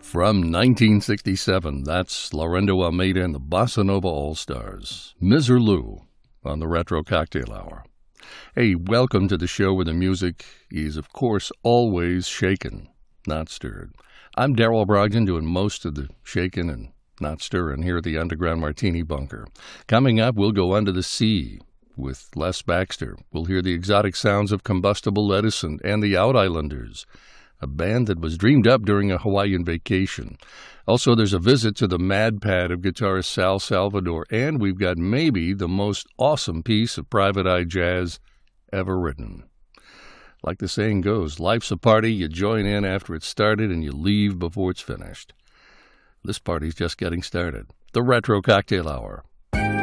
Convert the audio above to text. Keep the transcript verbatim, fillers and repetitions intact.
From nineteen sixty-seven, that's Laurindo Almeida and the Bossa Nova All-Stars, Mister Lou, on the Retro Cocktail Hour. Hey, welcome to the show where the music is, of course, always shaken, not stirred. I'm Daryl Brogdon doing most of the shaking and not stirring here at the Underground Martini Bunker. Coming up, we'll go under the sea with Les Baxter. We'll hear the exotic sounds of Combustible Edison and the Out Islanders, a band that was dreamed up during a Hawaiian vacation. Also, there's a visit to the Mad Pad of guitarist Sal Salvador, and we've got maybe the most awesome piece of Private Eye jazz ever written. Like the saying goes, life's a party, you join in after it's started and you leave before it's finished. This party's just getting started. The Retro Cocktail Hour.